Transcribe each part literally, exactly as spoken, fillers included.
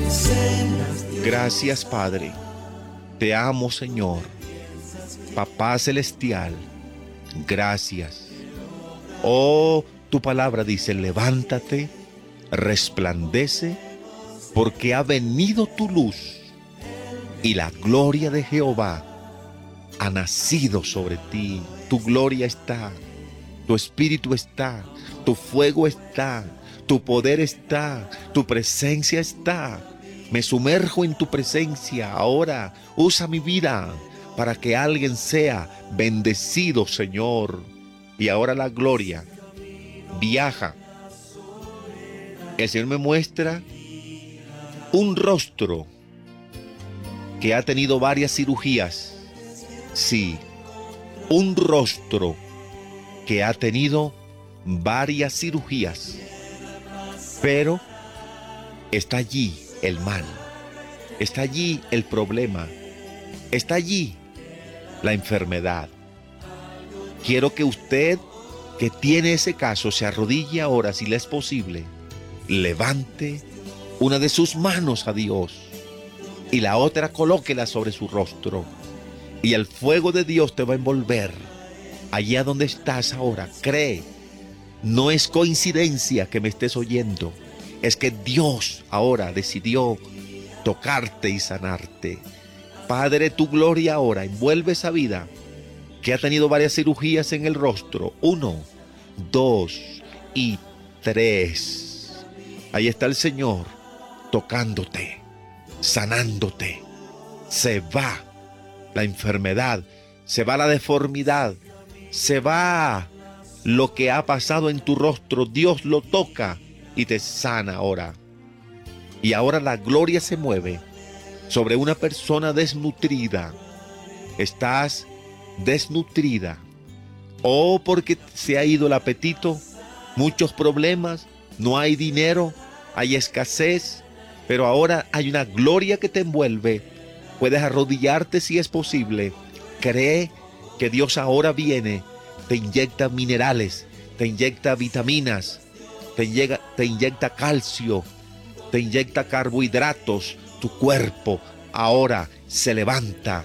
Gracias, Padre. Te amo, Señor. Papá Celestial, gracias. Oh, tu palabra dice, levántate, resplandece, porque ha venido tu luz y la gloria de Jehová ha nacido sobre ti. Tu gloria está, tu espíritu está, tu fuego está, tu poder está, tu presencia está. Me sumerjo en tu presencia ahora. Usa mi vida para que alguien sea bendecido, Señor. Y ahora la gloria viaja. El Señor me muestra un rostro que ha tenido varias cirugías. Sí, un rostro que ha tenido varias cirugías. Pero está allí el mal, está allí el problema, está allí la enfermedad. Quiero que usted, que tiene ese caso, se arrodille ahora, si le es posible, levante una de sus manos a Dios y la otra colóquela sobre su rostro, y el fuego de Dios te va a envolver allá donde estás ahora. Cree, no es coincidencia que me estés oyendo. Es que Dios ahora decidió tocarte y sanarte. Padre, tu gloria ahora envuelve esa vida que ha tenido varias cirugías en el rostro. Uno, dos y tres. Ahí está el Señor tocándote, sanándote. Se va la enfermedad, se va la deformidad, se va lo que ha pasado en tu rostro. Dios lo toca y te sana ahora. Y ahora la gloria se mueve sobre una persona desnutrida. Estás desnutrida. O porque se ha ido el apetito, muchos problemas, no hay dinero, hay escasez, pero ahora hay una gloria que te envuelve. Puedes arrodillarte si es posible. Cree que Dios ahora viene, te inyecta minerales, te inyecta vitaminas, Te inyecta, te inyecta calcio, te inyecta carbohidratos. Tu cuerpo ahora se levanta.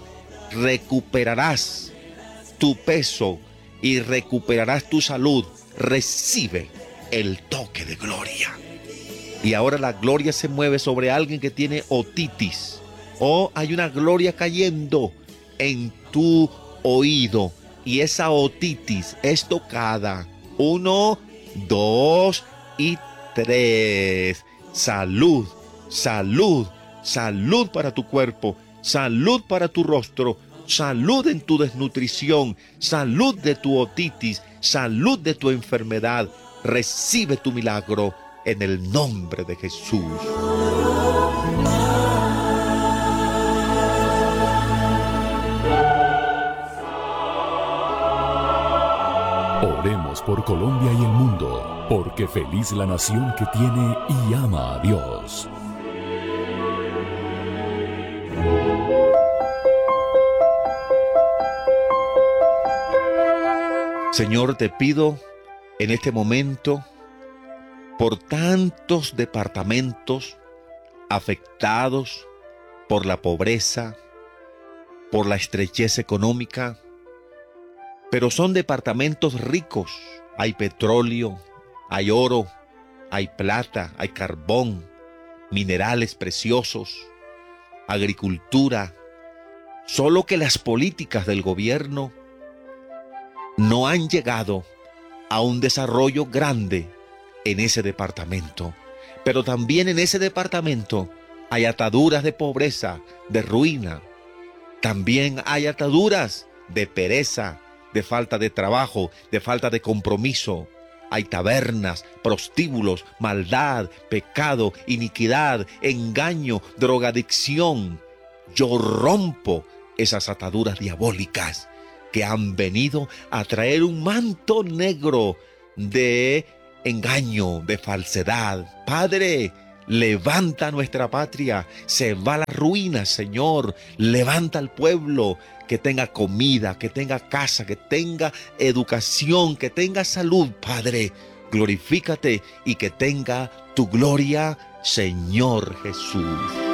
Recuperarás tu peso y recuperarás tu salud. Recibe el toque de gloria. Y ahora la gloria se mueve sobre alguien que tiene otitis. O hay una gloria cayendo en tu oído. Y esa otitis es tocada. Uno, dos y tres. Salud, salud, salud para tu cuerpo, salud para tu rostro, salud en tu desnutrición, salud de tu otitis, salud de tu enfermedad. Recibe tu milagro en el nombre de Jesús. Oremos por Colombia y el mundo, porque feliz la nación que tiene y ama a Dios. Señor, te pido en este momento por tantos departamentos afectados por la pobreza, por la estrechez económica, pero son departamentos ricos. Hay petróleo, hay oro, hay plata, hay carbón, minerales preciosos, agricultura. Solo que las políticas del gobierno no han llegado a un desarrollo grande en ese departamento. Pero también en ese departamento hay ataduras de pobreza, de ruina. También hay ataduras de pereza, de falta de trabajo, de falta de compromiso. Hay tabernas, prostíbulos, maldad, pecado, iniquidad, engaño, drogadicción. Yo rompo esas ataduras diabólicas que han venido a traer un manto negro de engaño, de falsedad. Padre, levanta nuestra patria, se va la ruina, Señor. Levanta al pueblo que tenga comida, que tenga casa, que tenga educación, que tenga salud. Padre, glorifícate y que tenga tu gloria, Señor Jesús.